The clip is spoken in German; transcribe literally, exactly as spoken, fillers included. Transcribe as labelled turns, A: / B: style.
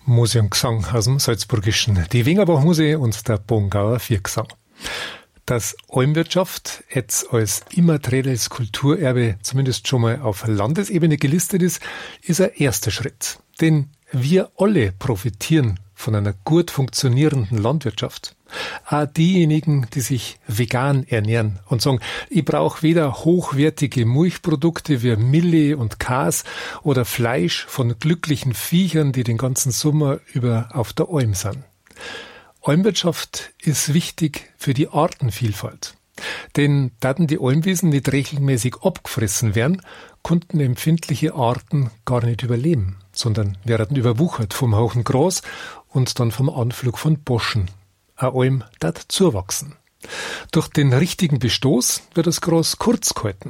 A: Musik und Gesang aus dem Salzburgischen. Die Wengerbach-Muse und der Bongauer Viergesang. Dass Almwirtschaft jetzt als immaterielles Kulturerbe zumindest schon mal auf Landesebene gelistet ist, ist ein erster Schritt. Denn wir alle profitieren von einer gut funktionierenden Landwirtschaft. Auch diejenigen, die sich vegan ernähren und sagen, ich brauche weder hochwertige Milchprodukte wie Milch und Käse oder Fleisch von glücklichen Viechern, die den ganzen Sommer über auf der Alm sind. Almwirtschaft ist wichtig für die Artenvielfalt. Denn daten die Almwiesen nicht regelmäßig abgefressen werden, konnten empfindliche Arten gar nicht überleben, sondern werden überwuchert vom hohen Gras und dann vom Anflug von Boschen. Eine Alm darf zuwachsen. Durch den richtigen Bestoß wird das Gras kurz gehalten.